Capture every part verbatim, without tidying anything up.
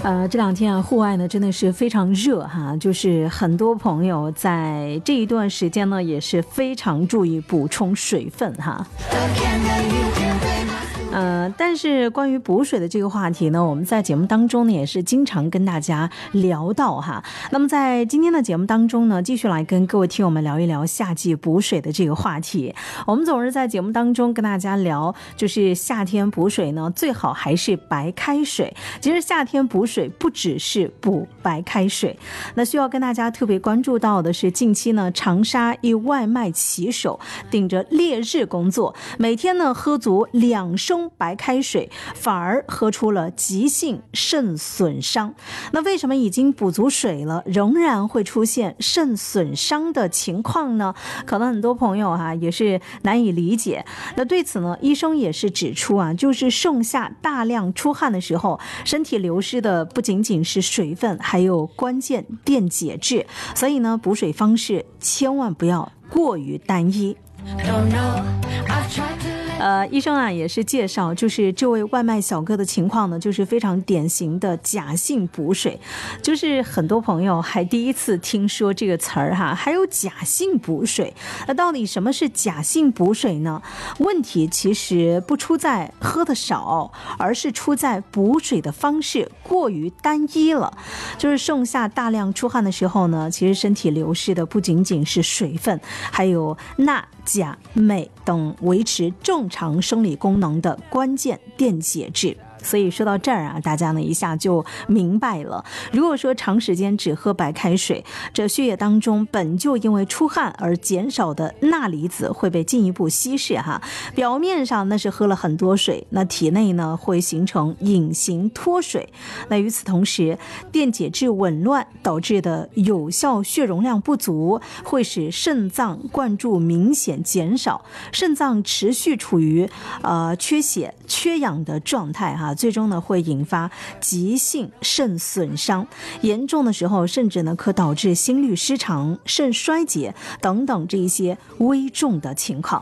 呃，这两天啊，户外呢真的是非常热哈，就是很多朋友在这一段时间呢也是非常注意补充水分哈。呃，但是关于补水的这个话题呢，我们在节目当中呢也是经常跟大家聊到哈。那么在今天的节目当中呢，继续来跟各位听友们聊一聊夏季补水的这个话题。我们总是在节目当中跟大家聊，就是夏天补水呢，最好还是白开水。其实夏天补水不只是补白开水，那需要跟大家特别关注到的是，近期呢，长沙一外卖骑手顶着烈日工作，每天呢喝足两升白开水，反而喝出了急性肾损伤。那为什么已经补足水了，仍然会出现肾损伤的情况呢？可能很多朋友哈、啊、也是难以理解。那对此呢，医生也是指出啊，就是盛夏大量出汗的时候，身体流失的不仅仅是水分，还有关键电解质，所以呢，补水方式千万不要过于单一。呃，医生啊也是介绍，就是这位外卖小哥的情况呢，就是非常典型的假性补水，就是很多朋友还第一次听说这个词儿哈，还有假性补水。那到底什么是假性补水呢？问题其实不出在喝的少，而是出在补水的方式过于单一了。就是盛夏大量出汗的时候呢，其实身体流失的不仅仅是水分，还有钠、钾、镁等维持正常生理功能的关键电解质。所以说到这儿啊，大家呢一下就明白了。如果说长时间只喝白开水，这血液当中本就因为出汗而减少的钠离子会被进一步稀释哈。表面上那是喝了很多水，那体内呢会形成隐形脱水。那与此同时，电解质紊乱导致的有效血容量不足，会使肾脏灌注明显减少，肾脏持续处于呃缺血缺氧的状态哈。最终呢会引发急性肾损伤，严重的时候甚至呢可导致心律失常、肾衰竭等等这一些危重的情况。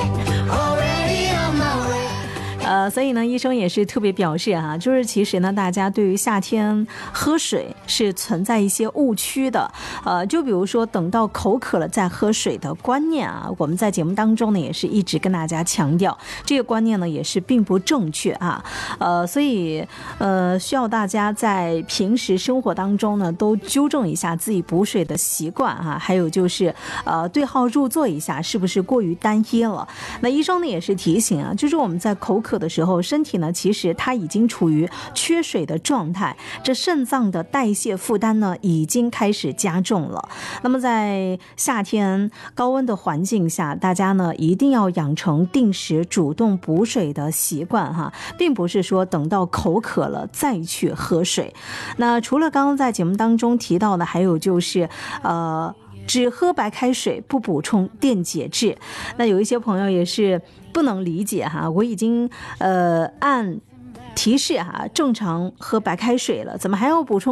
呃，所以呢，医生也是特别表示哈、啊，就是其实呢，大家对于夏天喝水是存在一些误区的。呃，就比如说等到口渴了再喝水的观念啊，我们在节目当中呢也是一直跟大家强调，这个观念呢也是并不正确啊。呃，所以呃，需要大家在平时生活当中呢都纠正一下自己补水的习惯啊，还有就是呃对号入座一下，是不是过于单一了？那医生呢也是提醒啊，就是我们在口渴的时候，身体呢其实它已经处于缺水的状态，这肾脏的代谢负担呢已经开始加重了。那么在夏天高温的环境下，大家呢一定要养成定时主动补水的习惯哈，并不是说等到口渴了再去喝水。那除了刚刚在节目当中提到的，还有就是呃只喝白开水不补充电解质。那有一些朋友也是不能理解哈，我已经呃按提示哈正常喝白开水了，怎么还要补充